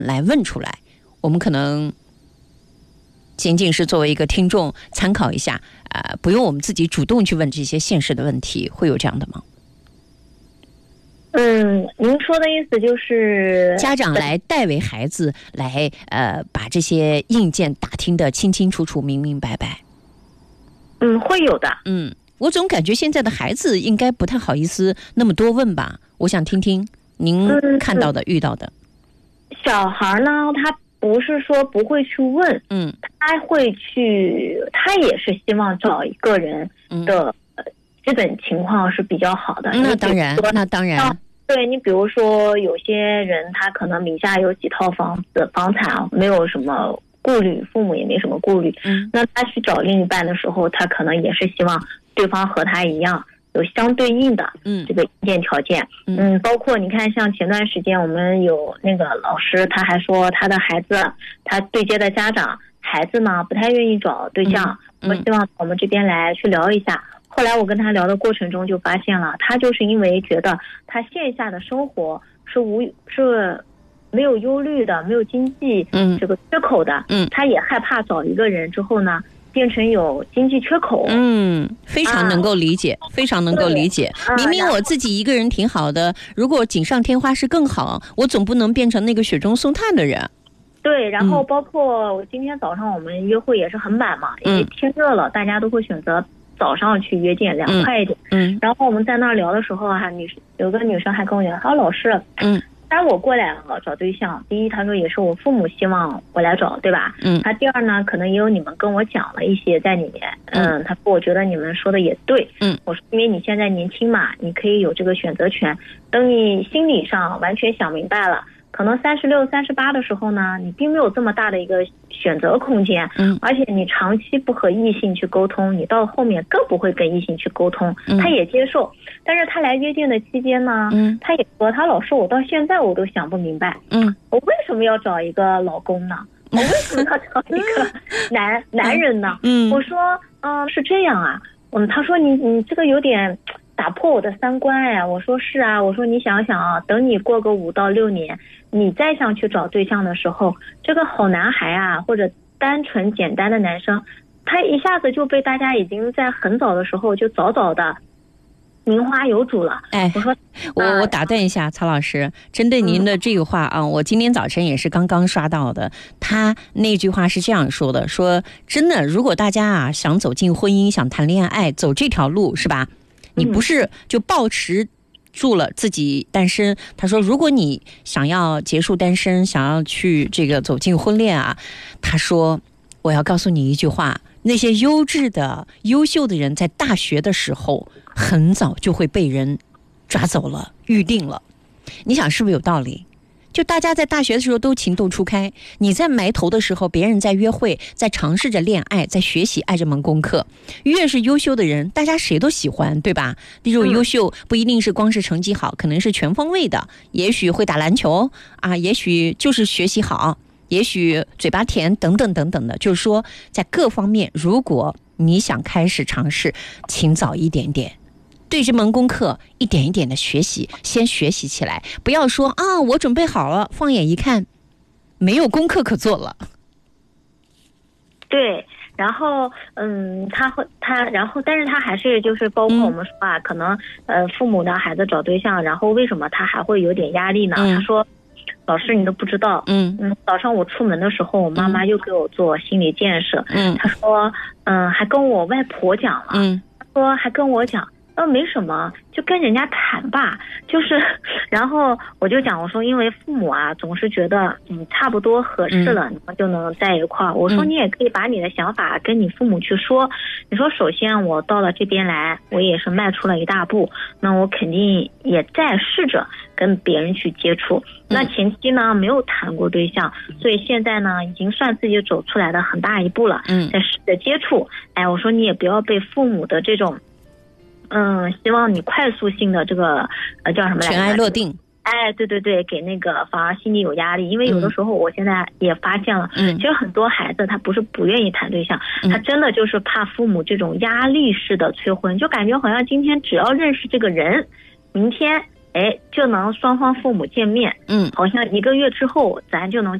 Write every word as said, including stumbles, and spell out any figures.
来问出来，我们可能仅仅是作为一个听众参考一下，呃，不用我们自己主动去问这些现实的问题，会有这样的吗？ 嗯，您说的意思就是家长来代为孩子来呃把这些硬件打听得清清楚楚、明明白白。 嗯，会有的。 嗯，我总感觉现在的孩子应该不太好意思那么多问吧。我想听听您看到的、嗯、遇到的。 小孩呢，他不是说不会去问， 嗯， 他会去，他也是希望找一个人的、嗯、基本情况是比较好的。 那当然，那当然。 对，你比如说有些人他可能名下有几套房子房产，没有什么顾虑，父母也没什么顾虑， 嗯， 那他去找另一半的时候，他可能也是希望对方和他一样有相对应的这个硬件条件。嗯, 嗯包括你看像前段时间我们有那个老师，他还说他的孩子，他对接的家长孩子呢不太愿意找对象，我、嗯、希望我们这边来去聊一下。后来我跟他聊的过程中就发现了，他就是因为觉得他线下的生活是无是没有忧虑的，没有经济这个缺口的，嗯，他也害怕找一个人之后呢变成有经济缺口。 嗯，非常能够理解、啊、非常能够理解、啊、明明我自己一个人挺好的，如果锦上添花是更好，我总不能变成那个雪中送炭的人。 对，然后包括我今天早上我们约会也是很晚嘛、嗯、因为天热了，大家都会选择早上去约见，凉快一点。嗯，然后我们在那儿聊的时候啊，女有个女生还跟我讲，她说老师，嗯，当然我过来了找对象，第一她说也是我父母希望我来找，对吧？嗯，她第二呢，可能也有你们跟我讲了一些在里面。嗯，她说我觉得你们说的也对。嗯，我说因为你现在年轻嘛，你可以有这个选择权，等你心理上完全想明白了，可能三十六、三十八的时候呢，你并没有这么大的一个选择空间，嗯，而且你长期不和异性去沟通，你到后面更不会跟异性去沟通，嗯，他也接受。但是他来约见的期间呢，嗯，他也说，他老师，我到现在我都想不明白，嗯，我为什么要找一个老公呢？我为什么要找一个男男人呢？嗯，我说，嗯，是这样啊，嗯，他说你你这个有点打破我的三观哎，我说是啊，我说你想想啊，等你过个五到六年，你再想去找对象的时候，这个好男孩啊，或者单纯简单的男生，他一下子就被大家已经在很早的时候就早早的名花有主了。 哎， 我说我我打断一下，曹老师，针对您的这个话啊、嗯，我今天早晨也是刚刚刷到的。他那句话是这样说的：说真的，如果大家啊想走进婚姻，想谈恋爱，走这条路是吧？你不是就抱持住了自己单身，他说如果你想要结束单身，想要去这个走进婚恋啊，他说我要告诉你一句话，那些优质的优秀的人在大学的时候很早就会被人抓走了，预定了。你想是不是有道理？就大家在大学的时候都情窦初开，你在埋头的时候，别人在约会，在尝试着恋爱，在学习爱这门功课。越是优秀的人，大家谁都喜欢，对吧？这种优秀不一定是光是成绩好，可能是全方位的，也许会打篮球啊，也许就是学习好，也许嘴巴甜等等等等的。就是说在各方面，如果你想开始尝试，请早一点点，对这门功课一点一点的学习，先学习起来，不要说啊我准备好了，放眼一看没有功课可做了。 对，然后嗯他会他然后但是他还是就是包括我们说啊、嗯、可能呃父母的孩子找对象，然后为什么他还会有点压力呢、嗯、他说老师你都不知道，嗯嗯，早上我出门的时候，我妈妈又给我做心理建设，嗯，她说，嗯，还跟我外婆讲了，嗯，她说还跟我讲，呃，没什么，就跟人家谈吧，就是，然后我就讲，我说因为父母啊总是觉得，嗯，差不多合适了，你们就能在一块儿。我说你也可以把你的想法跟你父母去说，你说首先我到了这边来，我也是迈出了一大步，那我肯定也在试着跟别人去接触。那前期呢没有谈过对象，所以现在呢已经算自己走出来的很大一步了，嗯，在试着接触。哎，我说你也不要被父母的这种。嗯，希望你快速性的这个呃叫什么来着？ 尘埃落定。 哎，对对对，给那个反而心里有压力，因为有的时候我现在也发现了，嗯，其实很多孩子他不是不愿意谈对象，嗯、他真的就是怕父母这种压力式的催婚，就感觉好像今天只要认识这个人，明天哎，就能双方父母见面， 嗯， 好像一个月之后咱就能